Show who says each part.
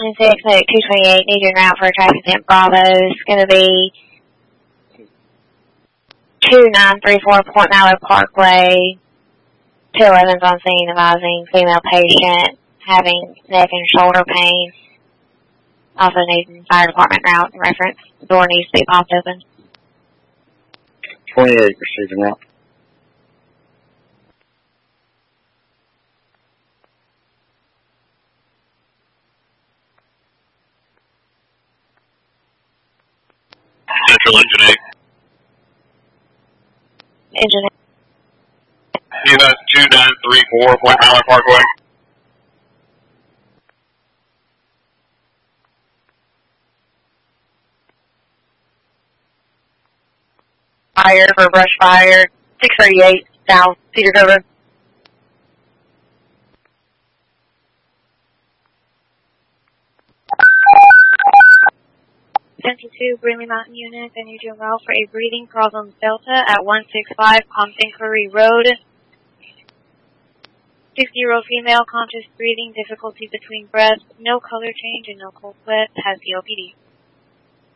Speaker 1: Engine 6, Medic 228, need your route for a traffic event Bravo. It's going to be 2934 Port Mallow Parkway. 211's on scene advising female patient having neck and shoulder pain. Also needing fire department route and reference. The door needs to be popped open.
Speaker 2: 28 receiving route.
Speaker 3: Central Engine 8.
Speaker 1: Engine 8.
Speaker 3: You have 2934 Port Mallow Parkway.
Speaker 1: Fire for brush fire. 638 South Cedar Cove Road. Central 2, Greenlee Mountain Unit, I need your route for a breathing problems Delta at 165 Pompton Road. 60-year-old female, conscious breathing, difficulty between breaths, no color change and no cold sweat, has COPD.